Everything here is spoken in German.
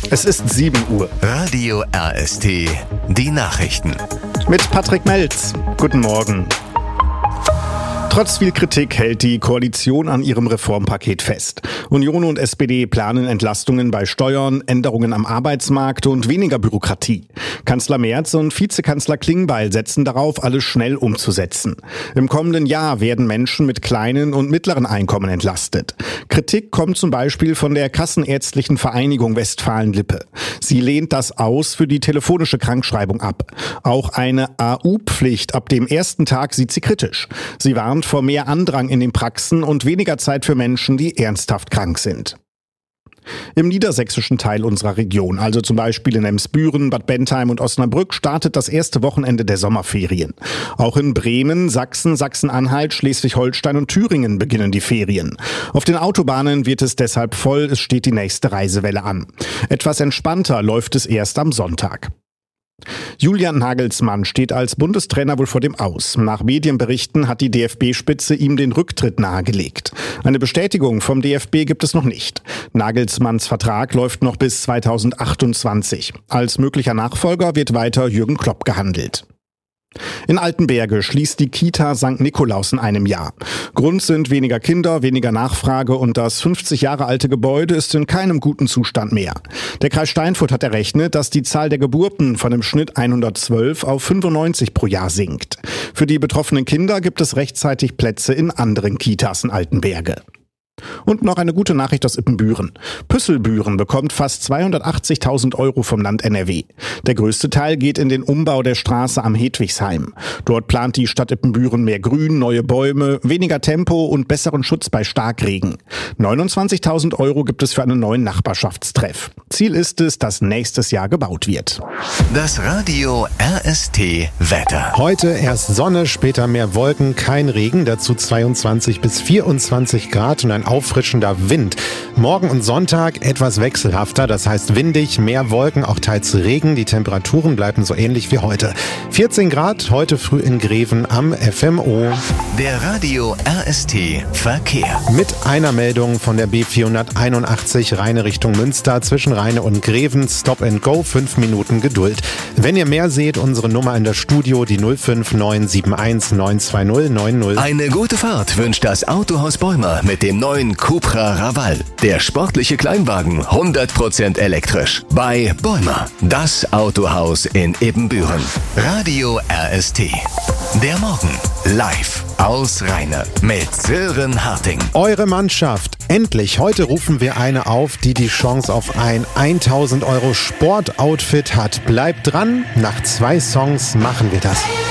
Es ist 7 Uhr. Radio RST, die Nachrichten. Mit Patrick Melz. Guten Morgen. Trotz viel Kritik hält die Koalition an ihrem Reformpaket fest. Union und SPD planen Entlastungen bei Steuern, Änderungen am Arbeitsmarkt und weniger Bürokratie. Kanzler Merz und Vizekanzler Klingbeil setzen darauf, alles schnell umzusetzen. Im kommenden Jahr werden Menschen mit kleinen und mittleren Einkommen entlastet. Kritik kommt zum Beispiel von der Kassenärztlichen Vereinigung Westfalen-Lippe. Sie lehnt das Aus für die telefonische Krankschreibung ab. Auch eine AU-Pflicht ab dem ersten Tag sieht sie kritisch. Sie warnt vor mehr Andrang in den Praxen und weniger Zeit für Menschen, die ernsthaft krank sind. Im niedersächsischen Teil unserer Region, also zum Beispiel in Emsbüren, Bad Bentheim und Osnabrück, startet das erste Wochenende der Sommerferien. Auch in Bremen, Sachsen, Sachsen-Anhalt, Schleswig-Holstein und Thüringen beginnen die Ferien. Auf den Autobahnen wird es deshalb voll, es steht die nächste Reisewelle an. Etwas entspannter läuft es erst am Sonntag. Julian Nagelsmann steht als Bundestrainer wohl vor dem Aus. Nach Medienberichten hat die DFB-Spitze ihm den Rücktritt nahegelegt. Eine Bestätigung vom DFB gibt es noch nicht. Nagelsmanns Vertrag läuft noch bis 2028. Als möglicher Nachfolger wird weiter Jürgen Klopp gehandelt. In Altenberge schließt die Kita St. Nikolaus in einem Jahr. Grund sind weniger Kinder, weniger Nachfrage und das 50 Jahre alte Gebäude ist in keinem guten Zustand mehr. Der Kreis Steinfurt hat errechnet, dass die Zahl der Geburten von im Schnitt 112 auf 95 pro Jahr sinkt. Für die betroffenen Kinder gibt es rechtzeitig Plätze in anderen Kitas in Altenberge. Und noch eine gute Nachricht aus Ippenbüren. Püsselbüren bekommt fast 280.000 € vom Land NRW. Der größte Teil geht in den Umbau der Straße am Hedwigsheim. Dort plant die Stadt Ippenbüren mehr Grün, neue Bäume, weniger Tempo und besseren Schutz bei Starkregen. 29.000 € gibt es für einen neuen Nachbarschaftstreff. Ziel ist es, dass nächstes Jahr gebaut wird. Das Radio RST Wetter. Heute erst Sonne, später mehr Wolken, kein Regen, dazu 22 bis 24 Grad und ein auffrischender Wind. Morgen und Sonntag etwas wechselhafter, das heißt windig, mehr Wolken, auch teils Regen. Die Temperaturen bleiben so ähnlich wie heute. 14 Grad, heute früh in Greven am FMO. Der Radio RST Verkehr. Mit einer Meldung von der B481 Rheine Richtung Münster, zwischen Rheine und Greven, Stop and Go, 5 Minuten Geduld. Wenn ihr mehr seht, unsere Nummer in der Studio, die 05971 920 90. Eine gute Fahrt wünscht das Autohaus Bäumer mit dem neuen Cupra Raval. Der sportliche Kleinwagen, 100% elektrisch. Bei Bäumer, das Autohaus in Ippenbüren. Radio RST. Der Morgen live aus Rheine mit Sören Harting. Eure Mannschaft. Endlich, heute rufen wir eine auf, die die Chance auf ein 1.000 € Sportoutfit hat. Bleibt dran, nach 2 Songs machen wir das.